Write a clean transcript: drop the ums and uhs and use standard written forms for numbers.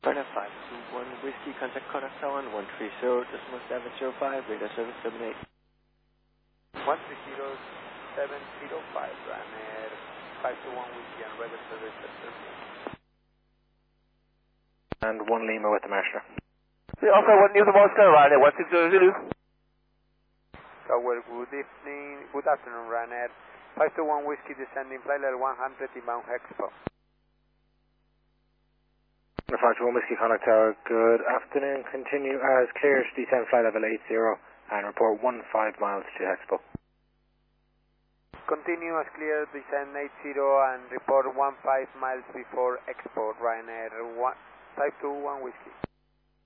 Ryanair 521 Whiskey, contact Kodak Tower 130.705, radar service 78. 130.705, Ryanair 521 Whiskey and radar service 78. And 1 Lima with the marshaller. Alpha 1 Newton Oscar, Ryanair 1600. Tower, good afternoon, Ryanair 521 Whiskey descending flight level 100 inbound Expo. 521 Whiskey, contact Tower, good afternoon. Continue as clear to descend flight level 80 and report 15 miles to Expo. Continue as clear, descend 80 and report 15 miles before Expo, Ryanair 521 Whiskey.